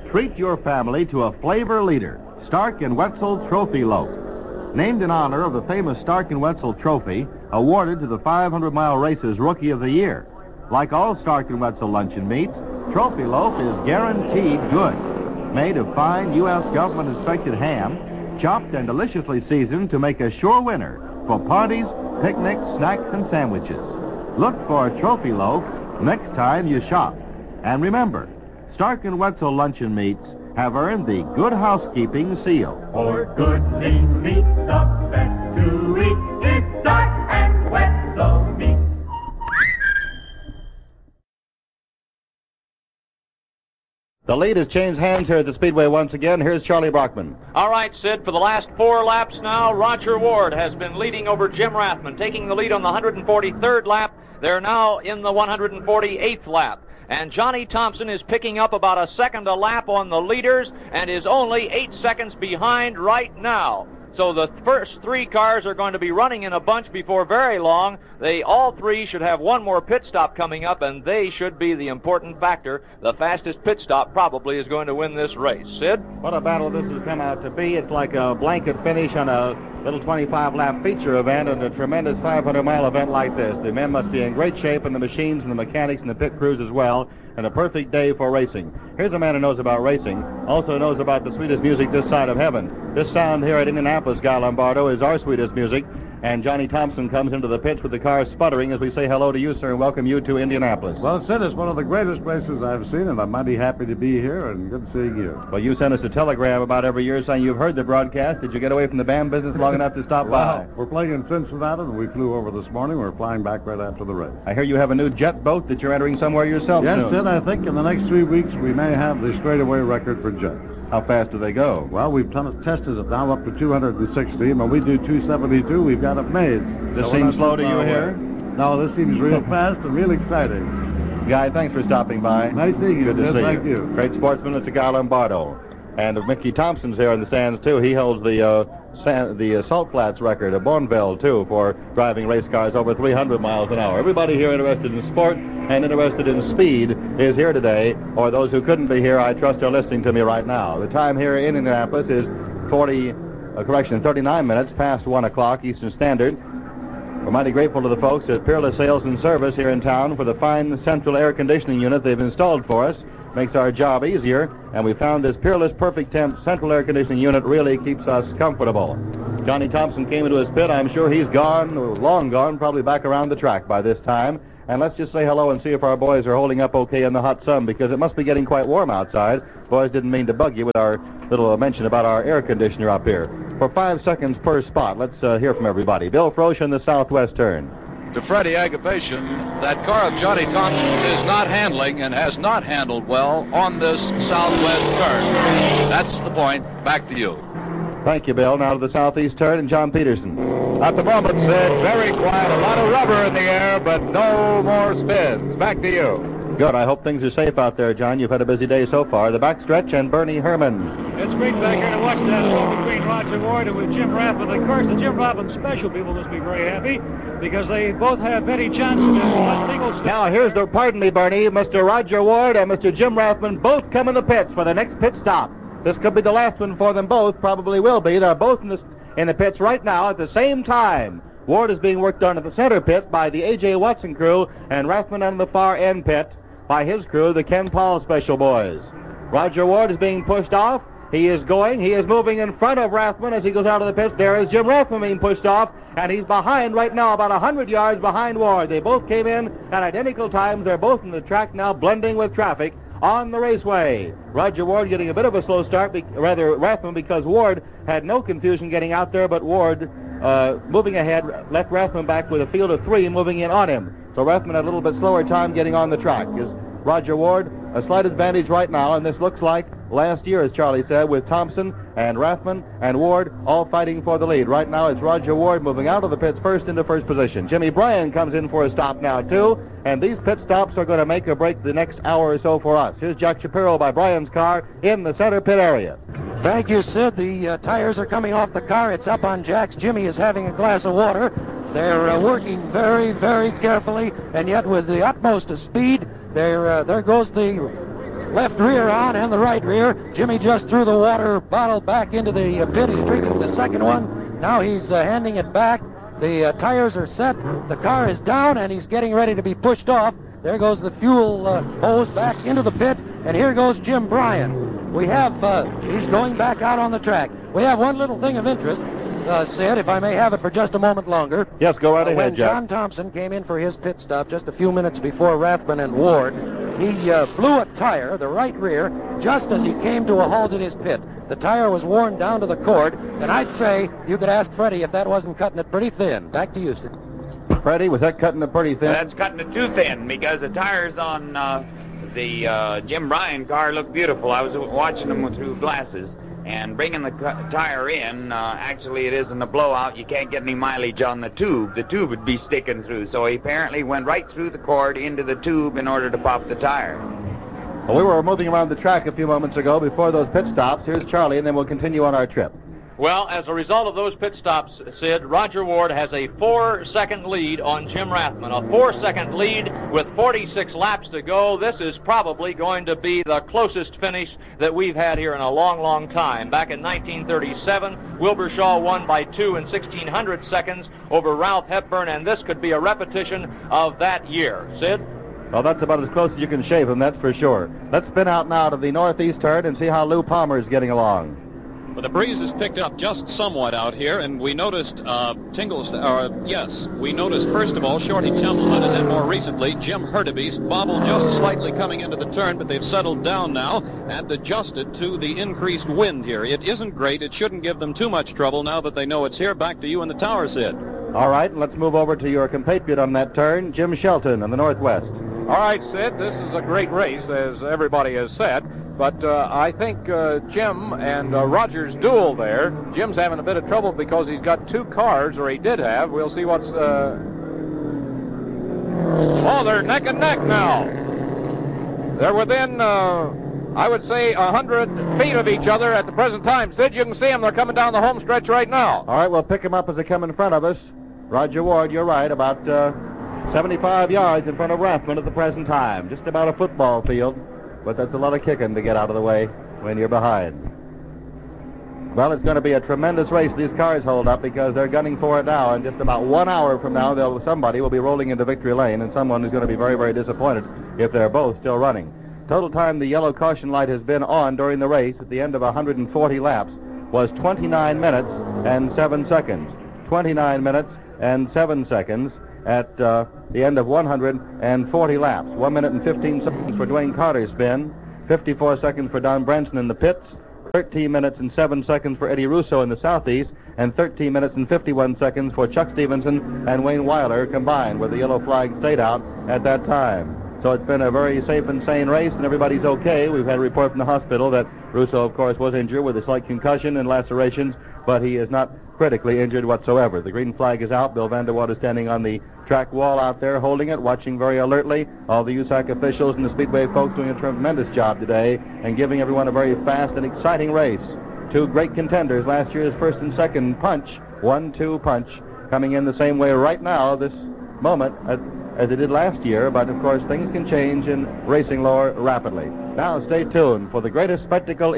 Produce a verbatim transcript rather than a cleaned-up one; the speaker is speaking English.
Treat your family to a flavor leader, Stark and Wetzel Trophy Loaf. Named in honor of the famous Stark and Wetzel Trophy, awarded to the five hundred mile Race's Rookie of the Year. Like all Stark and Wetzel luncheon meats, Trophy Loaf is guaranteed good. Made of fine U S government-inspected ham, chopped and deliciously seasoned to make a sure winner for parties, picnics, snacks, and sandwiches. Look for Trophy Loaf next time you shop. And remember, Stark and Wetzel luncheon meats have earned the Good Housekeeping seal. For good lean meat, the best to eat is Stark and Wetzel meat. The lead has changed hands here at the Speedway once again. Here's Charlie Brockman. All right, Sid, for the last four laps now, Roger Ward has been leading over Jim Rathman, taking the lead on the one hundred forty-third lap. They're now in the one hundred forty-eighth lap. And Johnny Thompson is picking up about a second a lap on the leaders and is only eight seconds behind right now. So the first three cars are going to be running in a bunch before very long. They all three should have one more pit stop coming up, and they should be the important factor. The fastest pit stop probably is going to win this race. Sid? What a battle this has come out to be. It's like a blanket finish on a little twenty-five lap feature event and a tremendous five hundred mile event like this. The men must be in great shape, and the machines and the mechanics and the pit crews as well, and a perfect day for racing. Here's a man who knows about racing, also knows about the sweetest music this side of heaven. This sound here at Indianapolis, Guy Lombardo, is our sweetest music, and Johnny Thompson comes into the pits with the car sputtering as we say hello to you, sir, and welcome you to Indianapolis. Well, Sid, it's one of the greatest races I've seen, and I'm mighty happy to be here, and good seeing you. Well, you sent us a telegram about every year saying you've heard the broadcast. Did you get away from the band business long enough to stop well, by? We're playing in Cincinnati, and we flew over this morning. We're flying back right after the race. I hear you have a new jet boat that you're entering somewhere yourself yes, soon. Sid, I think in the next three weeks we may have the straightaway record for jets. How fast do they go? Well, we've t- tested it now up to two hundred sixty, and when we do two seventy-two, we've got it made. This so seems slow to you away. here? No, this seems real fast and real exciting. Guy, thanks for stopping by. Nice seeing you. Good to Sid, see thank you. you. Great sportsman, Mister Guy Lombardo. And Mickey Thompson's here in the stands, too. He holds the uh, San, the uh, Salt Flats record of Bonneville, too, for driving race cars over three hundred miles an hour. Everybody here interested in sport and interested in speed is here today, or those who couldn't be here, I trust are listening to me right now. The time here in Indianapolis is forty, uh, correction, thirty-nine minutes past one o'clock Eastern Standard. We're mighty grateful to the folks at Peerless Sales and Service here in town for the fine central air conditioning unit they've installed for us. Makes our job easier, and we found this Peerless Perfect Temp central air conditioning unit really keeps us comfortable. Johnny Thompson came into his pit. I'm sure he's gone, long gone, probably back around the track by this time. And let's just say hello and see if our boys are holding up okay in the hot sun, because it must be getting quite warm outside. Boys, didn't mean to bug you with our little mention about our air conditioner up here. For five seconds per spot, let's uh, hear from everybody. Bill Frosch in the southwest turn. To Freddie Agapation, that car of Johnny Thompson's is not handling and has not handled well on this southwest turn. That's the point. Back to you. Thank you, Bill. Now to the southeast turn, and John Peterson. At the moment, Sid, very quiet. A lot of rubber in the air, but no more spins. Back to you. Good. I hope things are safe out there, John. You've had a busy day so far. The backstretch and Bernie Herman. It's great back here to watch that duel between Roger Ward and with Jim Rathman. Of course, the Jim Rathman special people must be very happy because they both have Betty Johnson in a single step. Now, here's the, pardon me, Bernie, Mister Roger Ward and Mister Jim Rathman both come in the pits for the next pit stop. This could be the last one for them both, probably will be. They're both in the, in the pits right now at the same time. Ward is being worked on at the center pit by the A J Watson crew, and Rathman on the far end pit by his crew, the Ken Paul Special Boys. Roger Ward is being pushed off. He is going. He is moving in front of Rathman as he goes out of the pits. There is Jim Rathman being pushed off, and he's behind right now, about one hundred yards behind Ward. They both came in at identical times. They're both in the track now, blending with traffic on the raceway. Roger Ward getting a bit of a slow start, be- rather Rathman, because Ward had no confusion getting out there, but Ward uh, moving ahead left Rathman back with a field of three moving in on him. So Rathman had a little bit slower time getting on the track. Is Roger Ward a slight advantage right now, and this looks like last year, as Charlie said, with Thompson and Rathman and Ward all fighting for the lead. Right now it's Roger Ward moving out of the pits first into first position. Jimmy Bryan comes in for a stop now too, and these pit stops are going to make or break the next hour or so for us. Here's Jack Shapiro by Bryan's car in the center pit area. Thank you, Sid. The uh, tires are coming off the car. It's up on Jack's. Jimmy is having a glass of water. They're uh, working very, very carefully, and yet with the utmost of speed. There, uh, there goes the left rear on and the right rear. Jimmy just threw the water bottle back into the uh, pit. He's drinking the second one. Now he's uh, handing it back. The uh, tires are set. The car is down, and he's getting ready to be pushed off. There goes the fuel uh, hose back into the pit, and here goes Jim Bryan. We have, uh, he's going back out on the track. We have one little thing of interest, uh, Sid, if I may have it for just a moment longer. Yes, go right uh, ahead, When Jeff. John Thompson came in for his pit stop just a few minutes before Rathman and Ward, he uh, blew a tire, the right rear, just as he came to a halt in his pit. The tire was worn down to the cord, and I'd say you could ask Freddie if that wasn't cutting it pretty thin. Back to you, Sid. Freddie, was that cutting it pretty thin? That's cutting it too thin because the tires on uh, the uh, Jim Bryan car look beautiful. I was watching them through glasses, and bringing the cu- tire in, uh, actually it isn't a blowout. You can't get any mileage on the tube. The tube would be sticking through, so he apparently went right through the cord into the tube in order to pop the tire. Well, we were moving around the track a few moments ago before those pit stops. Here's Charlie, and then we'll continue on our trip. Well, as a result of those pit stops, Sid, Roger Ward has a four-second lead on Jim Rathman. A four-second lead with forty-six laps to go. This is probably going to be the closest finish that we've had here in a long, long time. Back in nineteen thirty-seven, Wilbur Shaw won by two and sixteen hundredths seconds over Ralph Hepburn, and this could be a repetition of that year. Sid? Well, that's about as close as you can shave him, that's for sure. Let's spin out now to the northeast turn and see how Lou Palmer is getting along. Well, the breeze has picked up just somewhat out here, and we noticed uh, Tingles, uh, yes, we noticed first of all Shorty Templeman, and then more recently Jim Hurtubise bobbled just slightly coming into the turn, but they've settled down now and adjusted to the increased wind here. It isn't great. It shouldn't give them too much trouble now that they know it's here. Back to you in the tower, Sid. All right, let's move over to your compatriot on that turn, Jim Shelton in the northwest. All right, Sid, this is a great race, as everybody has said. But uh, I think uh, Jim and uh, Roger's duel there, Jim's having a bit of trouble because he's got two cars, or he did have. We'll see what's... Uh... Oh, they're neck and neck now. They're within, uh, I would say, one hundred feet of each other at the present time. Sid, you can see them. They're coming down the home stretch right now. All right, we'll pick them up as they come in front of us. Roger Ward, you're right, about uh, seventy-five yards in front of Rathman at the present time. Just about a football field. But that's a lot of kicking to get out of the way when you're behind. Well, it's going to be a tremendous race. These cars hold up because they're gunning for it now. And just about one hour from now, they'll, somebody will be rolling into victory lane, and someone is going to be very, very disappointed if they're both still running. Total time the yellow caution light has been on during the race at the end of one hundred forty laps was twenty-nine minutes and seven seconds. twenty-nine minutes and seven seconds. At uh, the end of one hundred forty laps. One minute and fifteen seconds for Dwayne Carter's spin, fifty-four seconds for Don Branson in the pits, thirteen minutes and seven seconds for Eddie Russo in the southeast, and thirteen minutes and fifty-one seconds for Chuck Stevenson and Wayne Weiler combined, with the yellow flag stayed out at that time. So it's been a very safe and sane race, and everybody's okay. We've had a report from the hospital that Russo, of course, was injured with a slight concussion and lacerations, but he is not critically injured whatsoever. The green flag is out. Bill Vanderwater standing on the track wall out there holding it, watching very alertly. All the U S A C officials and the Speedway folks doing a tremendous job today and giving everyone a very fast and exciting race. Two great contenders, last year's first and second punch, one two punch, coming in the same way right now, this moment, as, as it did last year, but of course things can change in racing lore rapidly. Now stay tuned for the greatest spectacle